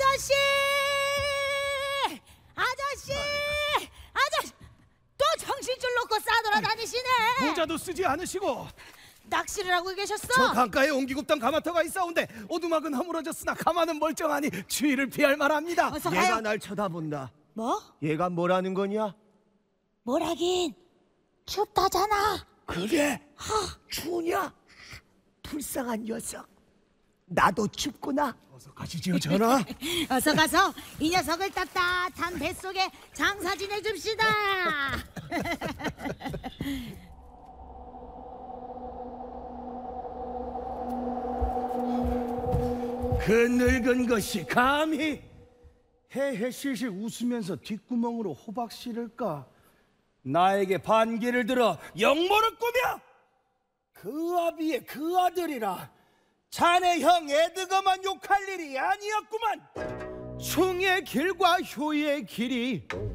아저씨! 아저씨! 아저씨! 또 정신줄 놓고 싸돌아다니시네. 모자도 쓰지 않으시고 낚시를 하고 계셨어? 저 강가에 옹기국당 가마터가 있사온데 오두막은 허물어졌으나 가마는 멀쩡하니 추위를 피할 만합니다. 어서 얘가 가요. 날 쳐다본다. 뭐? 얘가 뭐라는 거냐? 뭐라긴 춥다잖아. 그래? 추우냐? 불쌍한 녀석. 나도 춥구나. 어서 가시지요 전하. 어서 가서 이 녀석을 따뜻한 뱃속에 장사 지내줍시다. 그 늙은 것이 감히 헤헤실실 웃으면서 뒷구멍으로 호박 씨를까? 나에게 반기를 들어 영모를 꾸며 그 아비의 그 아들이라 자네 형 에드거만 욕할 일이 아니었구만. 충의 길과 효의 길이